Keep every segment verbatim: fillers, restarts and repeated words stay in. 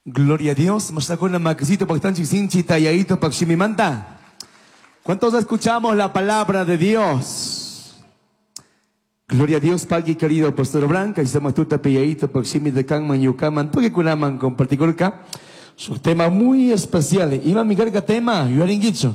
Gloria a Dios. Masakuna makasito pagtanchi sinchi tayayito pagshimimanta. ¿Cuántos escuchamos la palabra de Dios? Gloria a Dios, Pagi querido Pastor Blanca, y estamos tú tapilladito pagshimi de Kangman Yukaman, porque kunaman con particular su tema muy especial. Iba a mi carga tema, yuaringicho.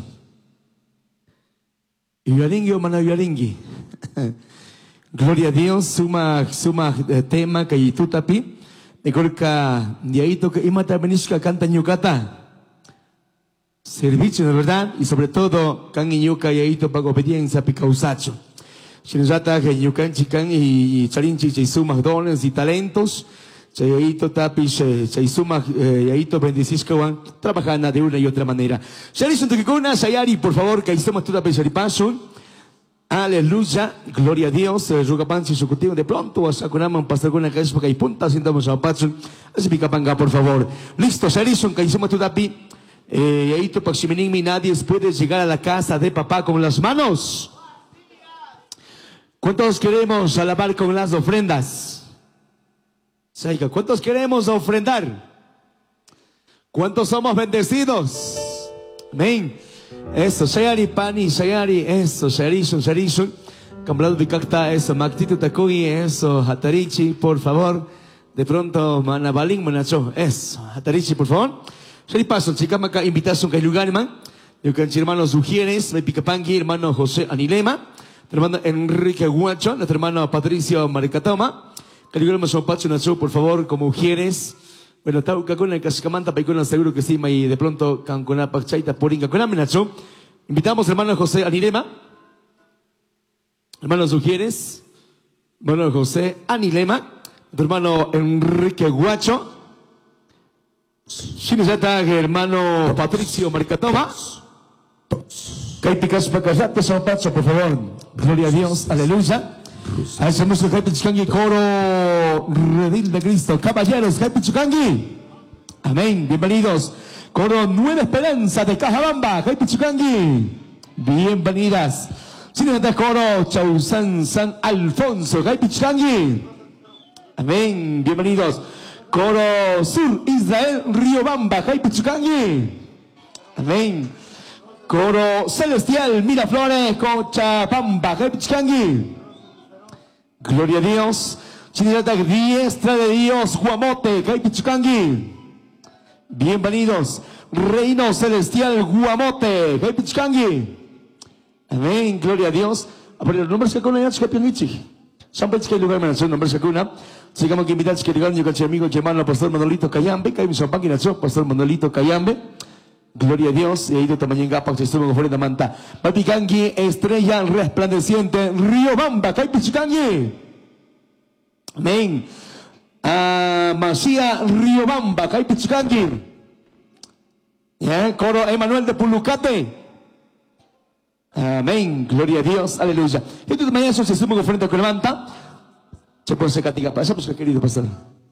Yuaringi o mana yuaringi. Gloria a Dios, suma, suma tema que tú tapi. De corca de ahí toca imata benishka canta ñucata. Servicio de verdad y sobre todo can ñuca y ahí topa obediencia picausacho. Shinzata que ñucan chican y charinchi chaisuma dones y talentos. Chayito tapi chaisuma y ahí to bendiciscawan trabajando de una y otra manera. Sharison tukikuna sayari por favor que hicimos toda pesaripasun. Aleluya, gloria a Dios. Rugapan si sucutivo de pronto a sacunaman pastor con la cabeza porque hay punta sintamos a pacho. Así pica panga por favor. Listo, Sharison que hicimos toda pi. Eh, ahí to paximinimi nadie puede llegar a la casa de papá con las manos. ¿Cuántos queremos alabar con las ofrendas? Saiga, ¿cuántos queremos ofrendar? ¿Cuántos somos bendecidos? Amén. Eso, Sayari Pani, Sayari, eso, Sharison, Sharison. Camblado de cacta, eso, Mactito Takui, eso, Hatarichi, por favor. De pronto, Manabalín, Manacho, eso, Hatarichi, por favor. Shari paso, chicamaca, invitación que hay lugar, man. Yo canchi hermanos Ujieres, me picapanqui, hermano José Anilema, hermano Enrique Guacho, nuestro hermano Patricio Maricatoma. Que lugar más Pacho Nacho, por favor, como Ujieres. Bueno, Tauca con el Cascamanta, Paicona seguro que sí, y de pronto Cancona Pachaita, Poringa, con Amenacho. Invitamos hermano José Anilema, hermano Sugieres, hermano José Anilema, hermano Enrique Guacho, Shinizata, hermano Patricio Maricatoma, Caiticas Pacasate, San Pacho, por favor. Gloria a Dios, aleluya. A ese músico Caipichucangi, coro Redil de Cristo. Caballeros, Caipichucangi. Amén, bienvenidos. Coro Nueva Esperanza de Cajabamba, Caipichucangi. Bienvenidas. Siguiente coro Chausan San Alfonso, Caipichucangi. Amén, bienvenidos. Coro Sur Israel Riobamba, Caipichucangi. Amén. Coro Celestial Miraflores, Cochabamba, Caipichucangi. Gloria a Dios. Chinilata Diestra de Dios, Guamote, Caipichucangi. Bienvenidos. Reino Celestial Guamote, Caipichucangi. Amén. Gloria a Dios. A ver, los nombres que con ellos, Capianichi. Siempre que hay lugar me nació nombres que con sigamos que invitar que digan yo con amigo hermano Pastor Manolito Cayambe, que hay mi sopa nació Pastor Manolito Cayambe. Gloria a Dios. Y ahí tú también gapa que estuvo con fuera de manta. Papicangi, estrella resplandeciente, Riobamba, Caipichucangi. Amén. Ah, Masía Riobamba, Caipichucangi. ¿Eh? Coro Emanuel de Pulucate. Amén. Gloria a Dios. Aleluya. Y tú también eso se estuvo con frente con levanta. Se pone secatica. Pasamos, querido pastor.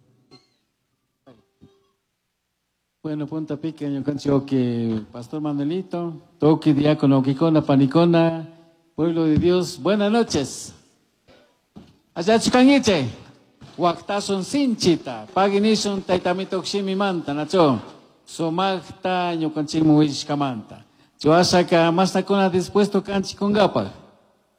Bueno, punta pequeño cancio que Pastor Manuelito, toque diácono Kikona Panicona, pueblo de Dios, buenas noches. Allá chicangiche, waktason sinchita, paginison taitamito ximi manta, nacho, somagta ño canchimu wishkamanta. Yo asaka más tacona dispuesto canchi con gapa.